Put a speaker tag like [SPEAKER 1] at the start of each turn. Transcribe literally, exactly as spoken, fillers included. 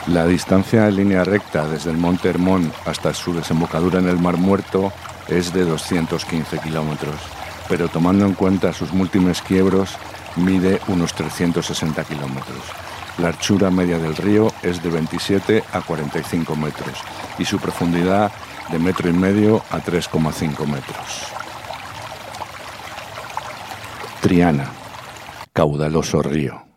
[SPEAKER 1] La distancia en línea recta desde el monte Hermón hasta su desembocadura en el Mar Muerto es de doscientos quince kilómetros, pero tomando en cuenta sus múltiples quiebros, mide unos trescientos sesenta kilómetros. La anchura media del río es de veintisiete a cuarenta y cinco metros y su profundidad de metro y medio a tres coma cinco metros. Triana, caudaloso río.